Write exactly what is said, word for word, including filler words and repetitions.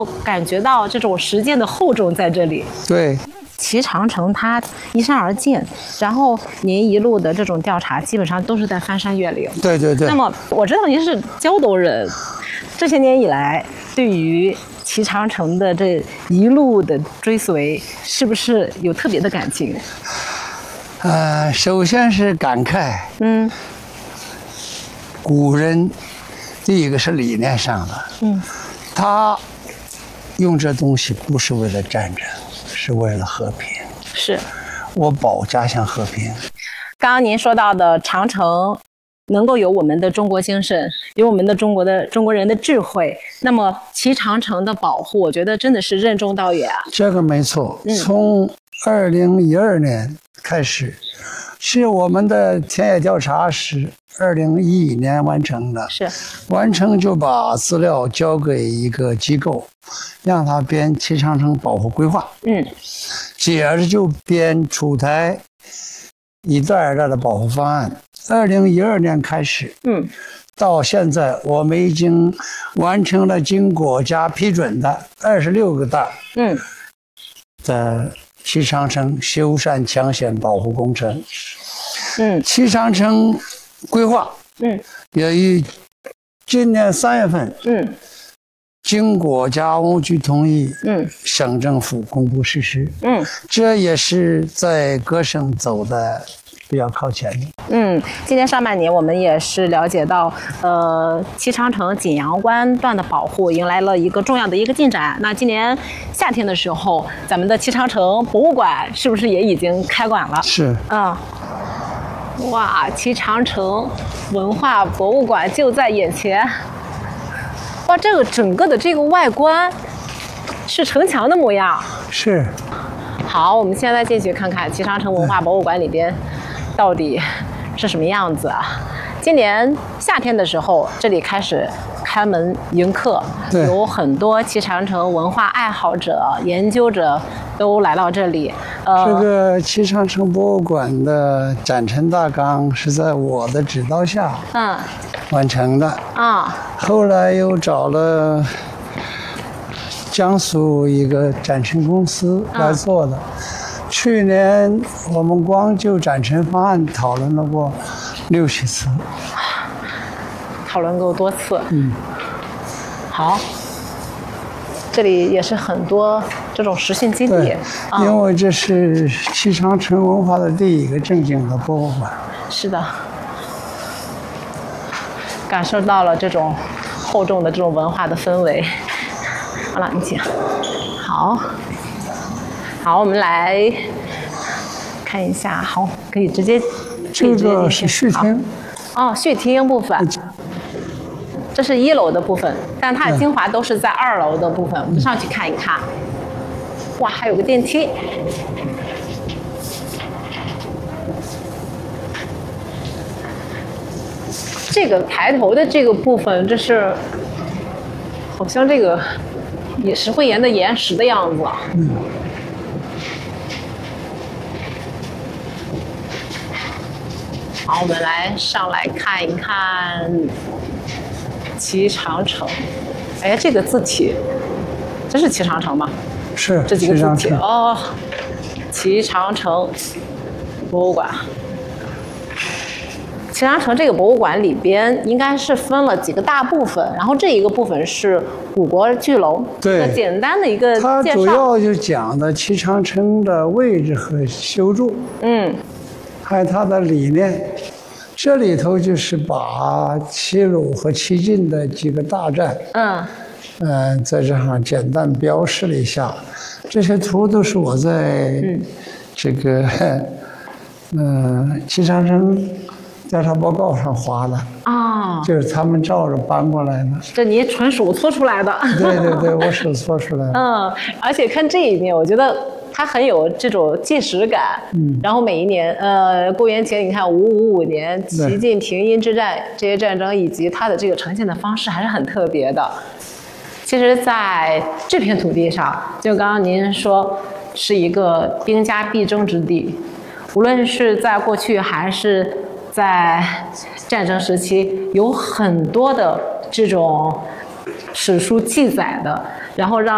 感觉到这种时间的厚重在这里。 对， 齐长城它依山而建，然后您一路的这种调查基本上都是在翻山越岭。 对对对。 那么我知道您是胶东人，这些年以来对于齐长城的这一路的追随，是不是有特别的感情？ 呃，首先是感慨， 嗯， 古人第一个是理念上的， 嗯， 他用这东西不是为了战争，是为了和平。 是， 我保家乡和平。 刚刚您说到的长城能够有我们的中国精神，有我们的中国的中国人的智慧，那么齐长城的保护，我觉得真的是任重道远啊。 这个没错， 嗯、 从二零一二年开始，是我们的田野调查是二零一一年完成的， 是完成就把资料交给一个机构，让他编齐长城保护规划， 嗯， 接着就编出台一段一段的保护方案。二零一二年开始， 嗯， 到现在我们已经完成了经国家批准的二十六个段， 嗯， 的齐长城修缮抢险保护工程。 嗯， 齐长城规划， 嗯， 也于今年三月份， 嗯， 经国家文物局同意， 嗯， 省政府公布实施， 嗯， 这也是在各省走的比较靠前的。 嗯，今年上半年我们也是了解到，呃，齐长城景阳关段的保护迎来了一个重要的一个进展。那今年夏天的时候，咱们的齐长城博物馆是不是也已经开馆了？ 是， 嗯，哇，齐长城文化博物馆就在眼前。哇，这个整个的这个外观是城墙的模样。 是。 好，我们现在进去看看齐长城文化博物馆里边到底是什么样子啊？今年夏天的时候，这里开始开门迎客，有很多齐长城文化爱好者、研究者都来到这里。 呃，这个齐长城博物馆的展陈大纲是在我的指导下，嗯，完成的。啊、嗯，后来又找了江苏一个展陈公司来做的。嗯，去年我们光就展陈方案讨论了过六七次， 讨论过多次。 嗯， 好，这里也是很多这种实训基地。 对，嗯，因为这是齐长城文化的第一个正经的博物馆。 是的，感受到了这种厚重的这种文化的氛围。好了，你请。好。好，我们来看一下。好，可以直接。 这个是序厅。 哦，序厅部分。这是一楼的部分，但它的精华都是在二楼的部分。我们上去看一看。哇，还有个电梯。这个抬头的这个部分，这是好像这个也石灰岩的岩石的样子。嗯。好，我们来上来看一看齐长城。哎，这个字体，这是齐长城吗？ 是。 这几个字体哦。齐长城博物馆。齐长城这个博物馆里边应该是分了几个大部分，然后这一个部分是古国巨楼。 对。 简单的一个介绍。 它主要就讲的齐长城的位置和修筑。嗯。还有它的理念，这里头就是把齐鲁和齐晋的几个大战，嗯，呃，在这上简单标示了一下。这些图都是我在这个，嗯、呃，齐长城调查报告上画的啊，哦，就是他们照着搬过来的。 这你纯手搓出来的？ 对对对，我手搓出来的。 嗯，而且看这一面，我觉得它很有这种纪实感。嗯，然后每一年，呃，公元前你看五五五年齐晋平阴之战这些战争，以及它的这个呈现的方式还是很特别的。其实，在这片土地上，就刚刚您说是一个兵家必争之地，无论是在过去还是在战争时期，有很多的这种史书记载的，然后让